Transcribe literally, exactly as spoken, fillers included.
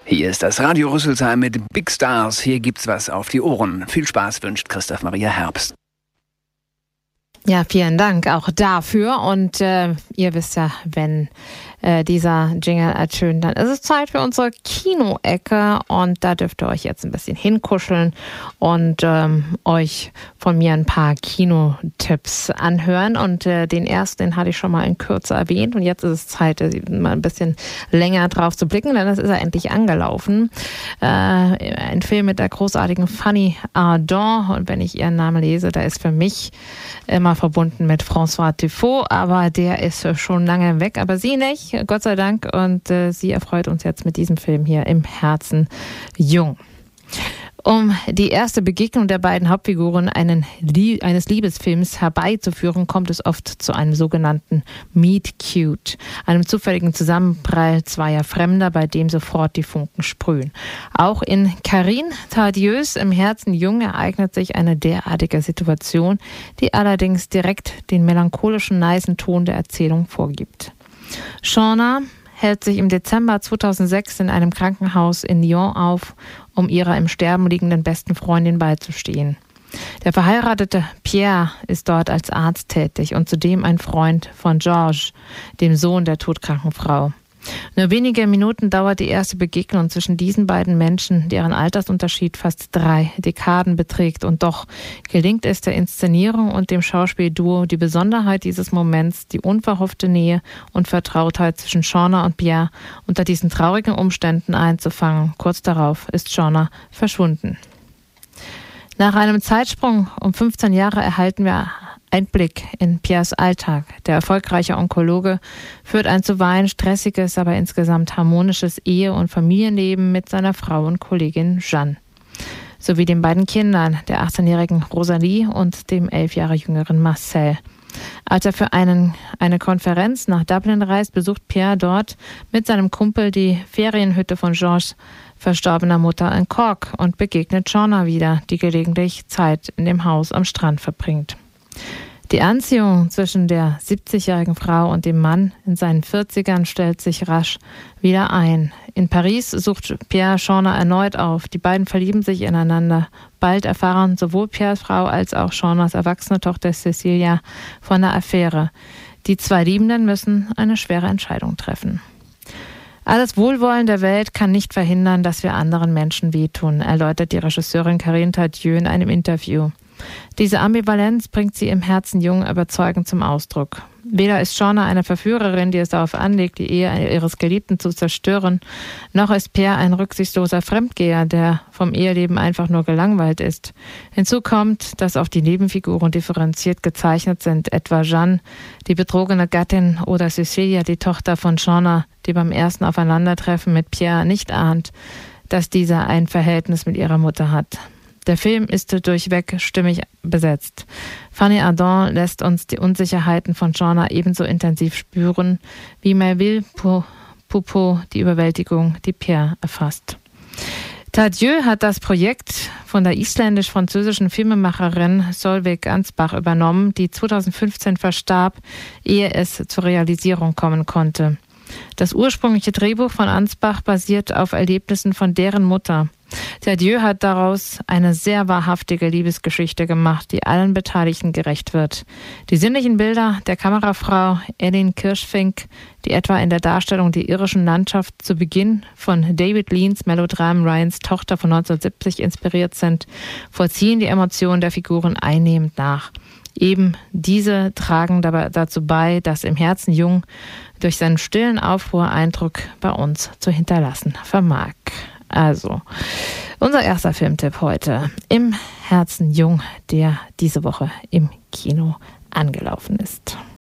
Hier ist das Radio Rüsselsheim mit Big Stars. Hier gibt's was auf die Ohren. Viel Spaß wünscht Christoph Maria Herbst. Ja, vielen Dank auch dafür. Und äh, ihr wisst ja, wenn äh, dieser Jingle ertönt, dann ist es Zeit für unsere Kino-Ecke. Und da dürft ihr euch jetzt ein bisschen hinkuscheln und ähm, euch von mir ein paar Kinotipps anhören. Und äh, den ersten, den hatte ich schon mal in Kürze erwähnt. Und jetzt ist es Zeit, mal ein bisschen länger drauf zu blicken, denn das ist er endlich angelaufen. Äh, ein Film mit der großartigen Fanny Ardant. Und wenn ich ihren Namen lese, da ist für mich immer verbunden mit François Truffaut, aber der ist schon lange weg, aber sie nicht, Gott sei Dank, und äh, sie erfreut uns jetzt mit diesem Film hier im Herzen jung. Um die erste Begegnung der beiden Hauptfiguren einen, eines Liebesfilms herbeizuführen, kommt es oft zu einem sogenannten Meet Cute, einem zufälligen Zusammenprall zweier Fremder, bei dem sofort die Funken sprühen. Auch in Carine Tardieus im Herzen jung ereignet sich eine derartige Situation, die allerdings direkt den melancholischen, leisen Ton der Erzählung vorgibt. Shauna hält sich im Dezember zweitausendsechs in einem Krankenhaus in Lyon auf, um ihrer im Sterben liegenden besten Freundin beizustehen. Der verheiratete Pierre ist dort als Arzt tätig und zudem ein Freund von Georges, dem Sohn der todkranken Frau. Nur wenige Minuten dauert die erste Begegnung zwischen diesen beiden Menschen, deren Altersunterschied fast drei Dekaden beträgt. Und doch gelingt es der Inszenierung und dem Schauspielduo, die Besonderheit dieses Moments, die unverhoffte Nähe und Vertrautheit zwischen Shauna und Pierre unter diesen traurigen Umständen einzufangen. Kurz darauf ist Shauna verschwunden. Nach einem Zeitsprung um fünfzehn Jahre erhalten wir Einblick in Pierres Alltag. Der erfolgreiche Onkologe führt ein zuweilen stressiges, aber insgesamt harmonisches Ehe- und Familienleben mit seiner Frau und Kollegin Jeanne. Sowie den beiden Kindern, der achtzehnjährigen Rosalie und dem elf Jahre jüngeren Marcel. Als er für einen, eine Konferenz nach Dublin reist, besucht Pierre dort mit seinem Kumpel die Ferienhütte von Georges verstorbener Mutter in Cork und begegnet Shauna wieder, die gelegentlich Zeit in dem Haus am Strand verbringt. Die Anziehung zwischen der siebzigjährigen Frau und dem Mann in seinen vierzigern stellt sich rasch wieder ein. In Paris sucht Pierre Shauna erneut auf. Die beiden verlieben sich ineinander. Bald erfahren sowohl Pierres Frau als auch Shaunas erwachsene Tochter Cecilia von der Affäre. Die zwei Liebenden müssen eine schwere Entscheidung treffen. Alles Wohlwollen der Welt kann nicht verhindern, dass wir anderen Menschen wehtun, erläutert die Regisseurin Carine Tardieus in einem Interview. Diese Ambivalenz bringt sie im Herzen jung überzeugend zum Ausdruck. Weder ist Shauna eine Verführerin, die es darauf anlegt, die Ehe ihres Geliebten zu zerstören, noch ist Pierre ein rücksichtsloser Fremdgeher, der vom Eheleben einfach nur gelangweilt ist. Hinzu kommt, dass auch die Nebenfiguren differenziert gezeichnet sind, etwa Jeanne, die betrogene Gattin, oder Cecilia, die Tochter von Shauna, die beim ersten Aufeinandertreffen mit Pierre nicht ahnt, dass dieser ein Verhältnis mit ihrer Mutter hat. Der Film ist durchweg stimmig besetzt. Fanny Ardant lässt uns die Unsicherheiten von Shauna ebenso intensiv spüren, wie Melville Poupeau die Überwältigung, die Pierre erfasst. Tardieu hat das Projekt von der isländisch-französischen Filmemacherin Solveig Ansbach übernommen, die zweitausendfünfzehn verstarb, ehe es zur Realisierung kommen konnte. Das ursprüngliche Drehbuch von Ansbach basiert auf Erlebnissen von deren Mutter. Tardieu hat daraus eine sehr wahrhaftige Liebesgeschichte gemacht, die allen Beteiligten gerecht wird. Die sinnlichen Bilder der Kamerafrau Elin Kirschfink, die etwa in der Darstellung der irischen Landschaft zu Beginn von David Leans Melodram Ryans Tochter von neunzehnhundertsiebzig inspiriert sind, vollziehen die Emotionen der Figuren einnehmend nach. Eben diese tragen dabei dazu bei, dass im Herzen jung durch seinen stillen Aufruhr Eindruck bei uns zu hinterlassen vermag. Also, unser erster Filmtipp heute, Im Herzen jung, der diese Woche im Kino angelaufen ist.